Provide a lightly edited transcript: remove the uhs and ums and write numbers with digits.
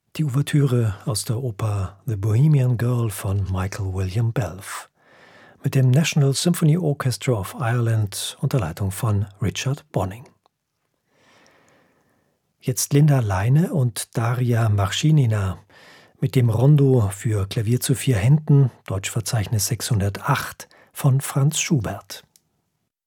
Die Ouvertüre aus der Oper The Bohemian Girl von Michael William Belf mit dem National Symphony Orchestra of Ireland unter Leitung von Richard Bonning. Jetzt Linda Leine und Daria Marschinina mit dem Rondo für Klavier zu 4 Händen, Deutschverzeichnis 608 von Franz Schubert.